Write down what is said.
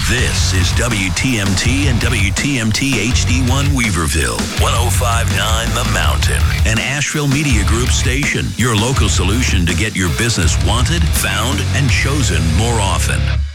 This is WTMT and WTMT HD1 Weaverville, 105.9 The Mountain, an Asheville Media Group station. Your local solution to get your business wanted, found, and chosen more often.